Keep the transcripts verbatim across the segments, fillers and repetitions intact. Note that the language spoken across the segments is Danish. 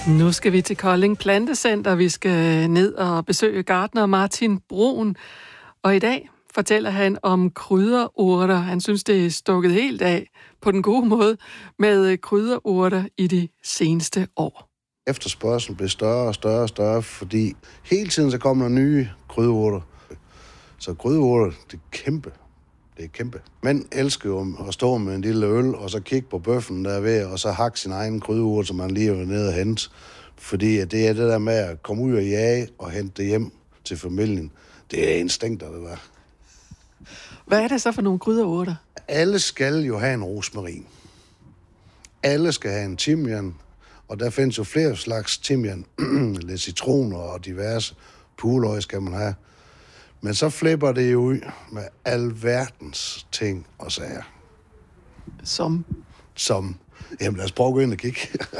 Nu skal vi til Kolding Plantecenter. Vi skal ned og besøge gartner Martin Bruun. Og i dag fortæller han om krydderurter. Han synes, det er stukket helt af på den gode måde med krydderurter i de seneste år. Efterspørgselen bliver større og større og større, fordi hele tiden så kommer der nye krydderurter. Så krydderurter, det er kæmpe. Det er kæmpe. Mænd elsker jo at stå med en lille øl, og så kigge på bøffen, der er ved, og så hakke sin egen krydderurt, som man lige er nede og hente. Fordi det er det der med at komme ud og jage og hente det hjem til familien. Det er instinkter, det der. Hvad er det så for nogle krydderurter? Alle skal jo have en rosmarin. Alle skal have en timian, og der findes jo flere slags timian. Lidt citroner og diverse purløg skal man have. Men så flipper det jo ud med alverdens ting og sager. Som? Som. Jamen lad os prøve at gå ind og kigge.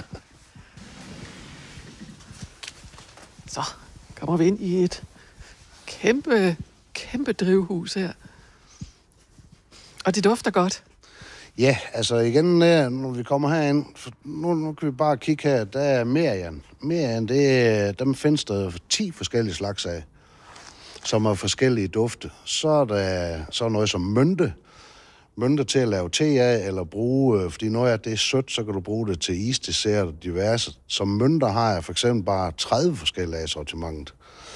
Så kommer vi ind i et kæmpe, kæmpe drivhus her. Og det dufter godt. Ja, altså igen, når vi kommer herind, nu, nu kan vi bare kigge her, der er merian. Merian, det, dem findes der ti forskellige slags af, som har forskellige dufte. Så er der så er noget som mynte. Mynte til at lave te af, eller bruge, fordi noget af det er sødt, så kan du bruge det til isdessert og diverse. Som mynter har jeg for eksempel bare tredive forskellige af sortimentet.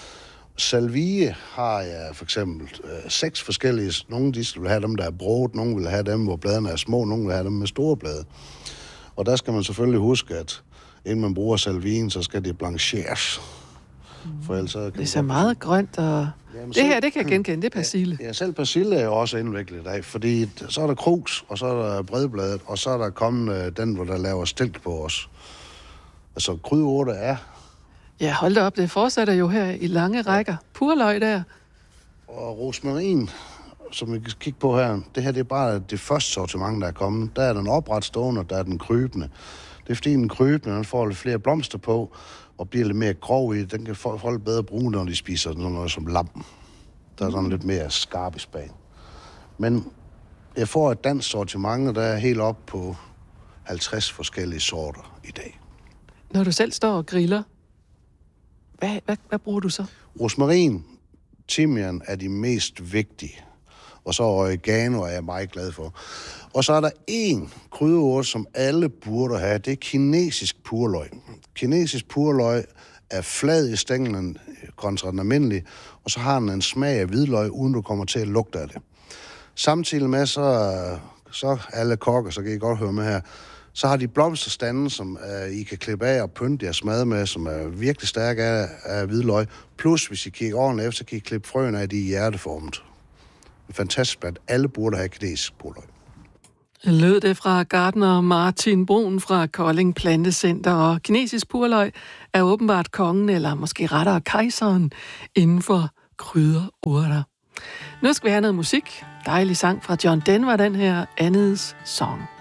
Salvie har jeg for eksempel øh, seks forskellige. Nogle af de vil have dem, der er broget, nogle vil have dem, hvor bladene er små, nogle vil have dem med store blade. Og der skal man selvfølgelig huske, at inden man bruger salvien, så skal det blancheres. For ellers så kan det ser meget grønt, og jamen, det selv, her, det kan jeg genkende, det er persille. Ja, selv persille er jo også indviklet i dag, fordi så er der krus, og så er der bredbladet, og så er der kommet øh, den, hvor der laver stilk på os. Altså krydderurter er... Ja, hold da op, det fortsætter jo her i lange rækker. Purløg der. Og rosmarin, som vi kan kigge på her, det her det er bare det første sortiment, der er kommet. Der er den opretstående, der er den krybende. Det er fordi den krybende, den får lidt flere blomster på, og bliver lidt mere grov i. Den kan folk bedre bruge, når de spiser sådan noget som lam. Der er sådan lidt mere skarp i spag. Men jeg får et dansk sortiment, der er helt op på halvtreds forskellige sorter i dag. Når du selv står og griller, hvad, hvad, hvad bruger du så? Rosmarin, timian er de mest vigtige. Og så oregano er jeg meget glad for. Og så er der én krydderurt, som alle burde have. Det er kinesisk purløg. Kinesisk purløg er flad i stænglen kontra den almindelige, og så har den en smag af hvidløg, uden du kommer til at lugte af det. Samtidig med, så, så alle kokker, så kan I godt høre med her, så har de blomsterstande, som uh, I kan klippe af og pynte jeres mad med, som er virkelig stærke af, af hvidløg. Plus, hvis I kigger ordentligt efter, så kan I klippe frøene af, de er hjerteformet. Fantastisk, at alle burde have kinesisk purløg. Lød det fra gartner Martin Bruun fra Kolding Plantecenter, og kinesisk purløg er åbenbart kongen, eller måske rettere kejseren, inden for krydderurter. Nu skal vi have noget musik. Dejlig sang fra John Denver, den her Anne's Song.